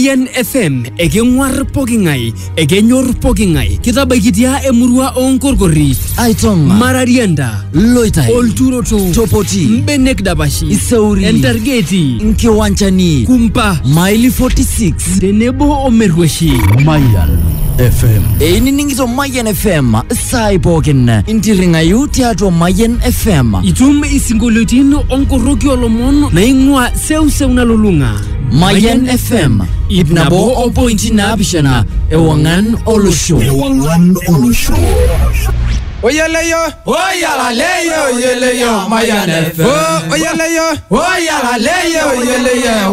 Mayan FM ekengwar pokingai ekenyor pokingai kitabakitia emurua onkorkori Aitonga Mararianda Loitai Olturoto Topoti Mbenek Dabashi Isauri Entargeti Nkiwanchani Kumpa Maili 46 Denebo Omerweshi Mayan FM Ini ningito Mayan FM Sai pokin Intiringayu tiatua Mayan FM Itum isingolotin onkoroki olomon naingwa seuseu nalulunga Mayan FM Ibnabo opointi nabishana Ewangan Olusho Oyaleyo Oyalaleyo Mayan FM Oyaleyo Oyalaleyo